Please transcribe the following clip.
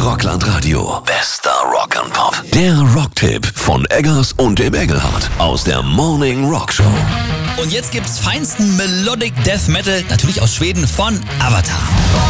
Rockland Radio. Bester Rock'n'Pop. Der Rocktipp von Eggers und dem Engelhardt aus der Morning Rock Show. Und jetzt gibt's feinsten Melodic Death Metal, natürlich aus Schweden, von Avatar.